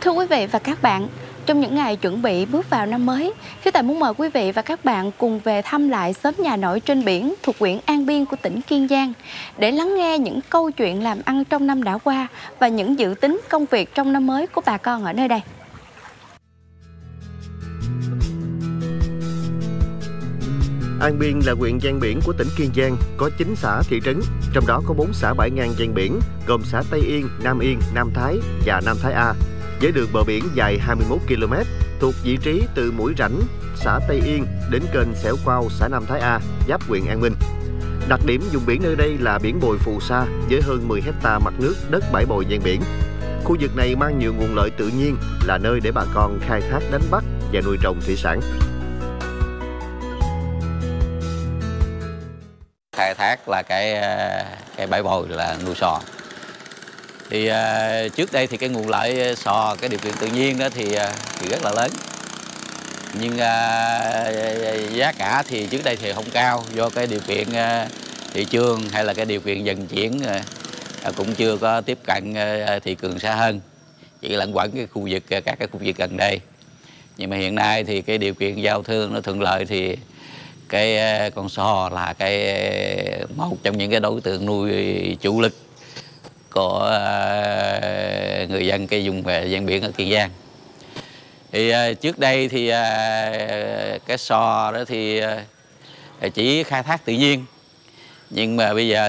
Thưa quý vị và các bạn, trong những ngày chuẩn bị bước vào năm mới, Hiếu Tài muốn mời quý vị và các bạn cùng về thăm lại xóm nhà nổi trên biển thuộc huyện An Biên của tỉnh Kiên Giang để lắng nghe những câu chuyện làm ăn trong năm đã qua và những dự tính công việc trong năm mới của bà con ở nơi đây. An Biên là huyện ven biển của tỉnh Kiên Giang, có 9 xã thị trấn, trong đó có 4 xã bãi ngang ven biển, gồm xã Tây Yên, Nam Thái và Nam Thái A, với đường bờ biển dài 21 km, thuộc vị trí từ mũi rảnh, xã Tây Yên đến kênh Xẻo Quao, xã Nam Thái A, giáp huyện An Minh. Đặc điểm vùng biển nơi đây là biển bồi phù sa với hơn 10 hecta mặt nước đất bãi bồi ven biển. Khu vực này mang nhiều nguồn lợi tự nhiên, là nơi để bà con khai thác đánh bắt và nuôi trồng thủy sản. Khai thác là cái bãi bồi là nuôi sò. Thì trước đây thì cái nguồn lợi sò, cái điều kiện tự nhiên đó thì rất là lớn. Nhưng giá cả thì trước đây thì không cao, do cái điều kiện thị trường hay là cái điều kiện vận chuyển cũng chưa có tiếp cận thị trường xa hơn, chỉ lẩn quẩn cái khu vực, các cái khu vực gần đây. Nhưng mà hiện nay thì cái điều kiện giao thương nó thuận lợi thì cái con sò là một trong những cái đối tượng nuôi chủ lực của người dân cái vùng ven biển ở Kiên Giang. Thì trước đây thì cái sò đó thì chỉ khai thác tự nhiên, nhưng mà bây giờ